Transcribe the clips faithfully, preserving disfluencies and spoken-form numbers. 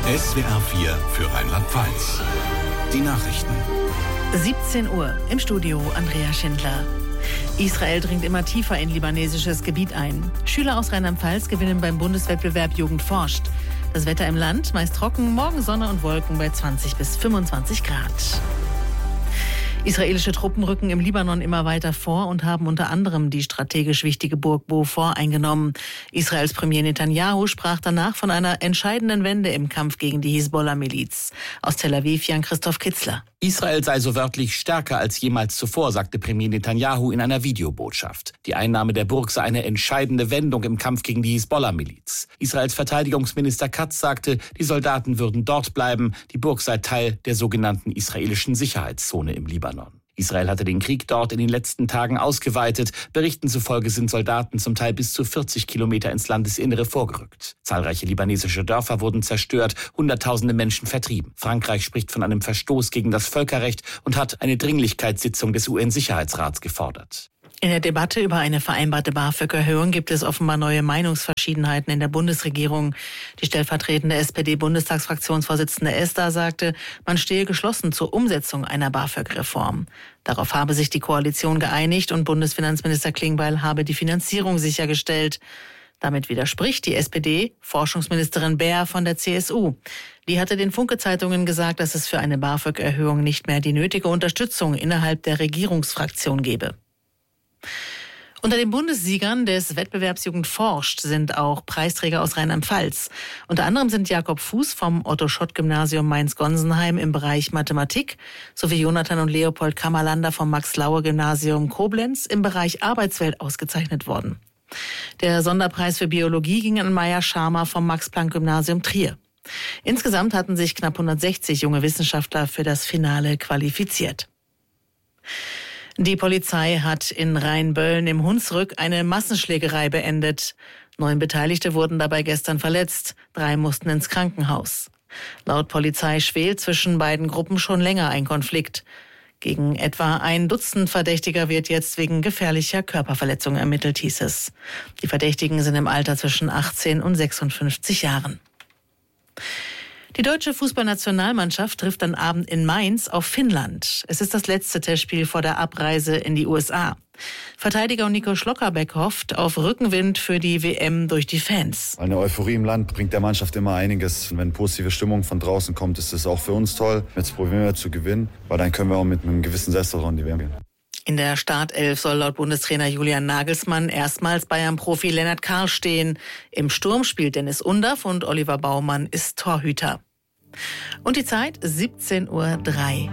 S W R vier für Rheinland-Pfalz. Die Nachrichten. siebzehn Uhr, im Studio Andrea Schindler. Israel dringt immer tiefer in libanesisches Gebiet ein. Schüler aus Rheinland-Pfalz gewinnen beim Bundeswettbewerb Jugend forscht. Das Wetter im Land meist trocken, morgen Sonne und Wolken bei zwanzig bis fünfundzwanzig Grad. Israelische Truppen rücken im Libanon immer weiter vor und haben unter anderem die strategisch wichtige Burg Beaufort eingenommen. Israels Premier Netanyahu sprach danach von einer entscheidenden Wende im Kampf gegen die Hisbollah-Miliz. Aus Tel Aviv Jan-Christoph Kitzler. Israel sei so wörtlich stärker als jemals zuvor, sagte Premier Netanyahu in einer Videobotschaft. Die Einnahme der Burg sei eine entscheidende Wendung im Kampf gegen die Hisbollah-Miliz. Israels Verteidigungsminister Katz sagte, die Soldaten würden dort bleiben. Die Burg sei Teil der sogenannten israelischen Sicherheitszone im Libanon. Israel hatte den Krieg dort in den letzten Tagen ausgeweitet. Berichten zufolge sind Soldaten zum Teil bis zu vierzig Kilometer ins Landesinnere vorgerückt. Zahlreiche libanesische Dörfer wurden zerstört, Hunderttausende Menschen vertrieben. Frankreich spricht von einem Verstoß gegen das Völkerrecht und hat eine Dringlichkeitssitzung des U N-Sicherheitsrats gefordert. In der Debatte über eine vereinbarte BAföG-Erhöhung gibt es offenbar neue Meinungsverschiedenheiten in der Bundesregierung. Die stellvertretende S P D-Bundestagsfraktionsvorsitzende Esther sagte, man stehe geschlossen zur Umsetzung einer BAföG-Reform. Darauf habe sich die Koalition geeinigt und Bundesfinanzminister Klingbeil habe die Finanzierung sichergestellt. Damit widerspricht die S P D-Forschungsministerin Baer von der C S U. Die hatte den Funke-Zeitungen gesagt, dass es für eine BAföG-Erhöhung nicht mehr die nötige Unterstützung innerhalb der Regierungsfraktion gebe. Unter den Bundessiegern des Wettbewerbs Jugend forscht sind auch Preisträger aus Rheinland-Pfalz. Unter anderem sind Jakob Fuß vom Otto-Schott-Gymnasium Mainz-Gonsenheim im Bereich Mathematik sowie Jonathan und Leopold Kammerlander vom Max-Laue-Gymnasium Koblenz im Bereich Arbeitswelt ausgezeichnet worden. Der Sonderpreis für Biologie ging an Maya Sharma vom Max-Planck-Gymnasium Trier. Insgesamt hatten sich knapp hundertsechzig junge Wissenschaftler für das Finale qualifiziert. Die Polizei hat in Rheinböllen im Hunsrück eine Massenschlägerei beendet. Neun Beteiligte wurden dabei gestern verletzt. Drei mussten ins Krankenhaus. Laut Polizei schwelt zwischen beiden Gruppen schon länger ein Konflikt. Gegen etwa ein Dutzend Verdächtiger wird jetzt wegen gefährlicher Körperverletzung ermittelt, hieß es. Die Verdächtigen sind im Alter zwischen achtzehn und sechsundfünfzig Jahren. Die deutsche Fußballnationalmannschaft trifft am Abend in Mainz auf Finnland. Es ist das letzte Testspiel vor der Abreise in die U S A. Verteidiger Nico Schlotterbeck hofft auf Rückenwind für die W M durch die Fans. Eine Euphorie im Land bringt der Mannschaft immer einiges. Wenn positive Stimmung von draußen kommt, ist es auch für uns toll. Jetzt probieren wir zu gewinnen, weil dann können wir auch mit einem gewissen Selbstvertrauen die W M gehen. In der Startelf soll laut Bundestrainer Julian Nagelsmann erstmals Bayern-Profi Lennart Karl stehen. Im Sturm spielt Dennis Undaff und Oliver Baumann ist Torhüter. Und die Zeit siebzehn Uhr drei.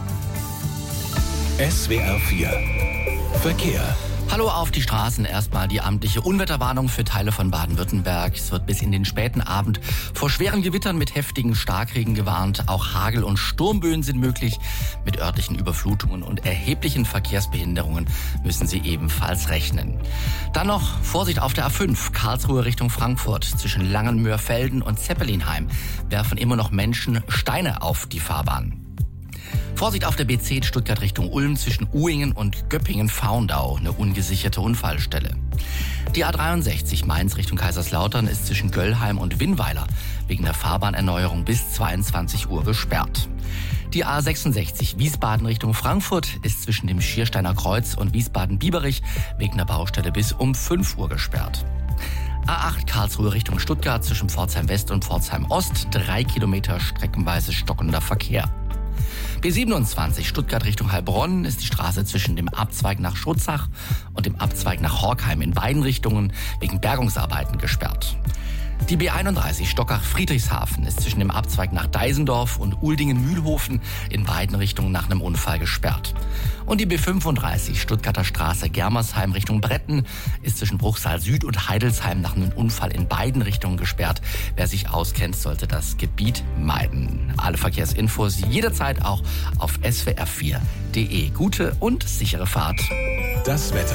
S W R vier Verkehr. Hallo auf die Straßen. Erstmal die amtliche Unwetterwarnung für Teile von Baden-Württemberg. Es wird bis in den späten Abend vor schweren Gewittern mit heftigen Starkregen gewarnt. Auch Hagel- und Sturmböen sind möglich. Mit örtlichen Überflutungen und erheblichen Verkehrsbehinderungen müssen Sie ebenfalls rechnen. Dann noch Vorsicht auf der A fünf, Karlsruhe Richtung Frankfurt. Zwischen Langenmöhrfelden und Zeppelinheim werfen immer noch Menschen Steine auf die Fahrbahn. Vorsicht auf der B zehn Stuttgart Richtung Ulm zwischen Uhingen und Göppingen-Faundau, eine ungesicherte Unfallstelle. Die A dreiundsechzig Mainz Richtung Kaiserslautern ist zwischen Göllheim und Winnweiler wegen der Fahrbahnerneuerung bis zweiundzwanzig Uhr gesperrt. Die A sechsundsechzig Wiesbaden Richtung Frankfurt ist zwischen dem Schiersteiner Kreuz und Wiesbaden-Bieberich wegen der Baustelle bis um fünf Uhr gesperrt. A acht Karlsruhe Richtung Stuttgart zwischen Pforzheim West und Pforzheim Ost, drei Kilometer streckenweise stockender Verkehr. B siebenundzwanzig Stuttgart Richtung Heilbronn ist die Straße zwischen dem Abzweig nach Schutzach und dem Abzweig nach Horkheim in beiden Richtungen wegen Bergungsarbeiten gesperrt. Die B einunddreißig Stockach-Friedrichshafen ist zwischen dem Abzweig nach Deisendorf und Uldingen-Mühlhofen in beiden Richtungen nach einem Unfall gesperrt. Und die B fünfunddreißig Stuttgarter Straße Germersheim Richtung Bretten ist zwischen Bruchsal Süd und Heidelsheim nach einem Unfall in beiden Richtungen gesperrt. Wer sich auskennt, sollte das Gebiet meiden. Alle Verkehrsinfos jederzeit auch auf S W R vier Punkt de. Gute und sichere Fahrt. Das Wetter.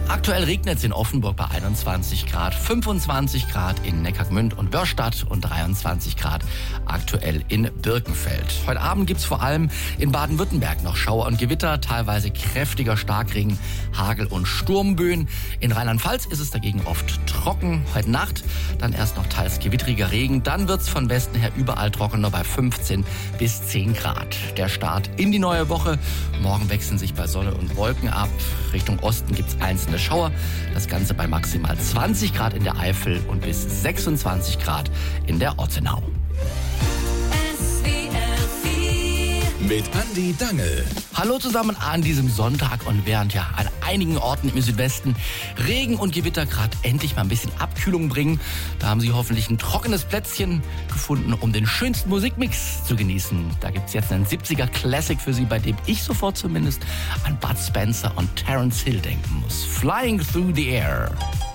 Aktuell regnet es in Offenburg bei einundzwanzig Grad, fünfundzwanzig Grad in Neckargmünd und Börstadt und dreiundzwanzig Grad aktuell in Birkenfeld. Heute Abend gibt es vor allem in Baden-Württemberg noch Schauer und Gewitter, teilweise kräftiger Starkregen, Hagel und Sturmböen. In Rheinland-Pfalz ist es dagegen oft trocken. Heute Nacht dann erst noch teils gewittriger Regen, dann wird es von Westen her überall trockener bei fünfzehn bis zehn Grad. Der Start in die neue Woche. Morgen wechseln sich bei Sonne und Wolken ab. Richtung Osten gibt es einzelne Schauer. Das Ganze bei maximal zwanzig Grad in der Eifel und bis sechsundzwanzig Grad in der Ortenau. Mit Andi Dangel. Hallo zusammen an diesem Sonntag und während ja an einigen Orten im Südwesten Regen und Gewitter gerade endlich mal ein bisschen Abkühlung bringen, da haben Sie hoffentlich ein trockenes Plätzchen gefunden, um den schönsten Musikmix zu genießen. Da gibt es jetzt einen siebziger Classic für Sie, bei dem ich sofort zumindest an Bud Spencer und Terence Hill denken muss. Flying Through the Air.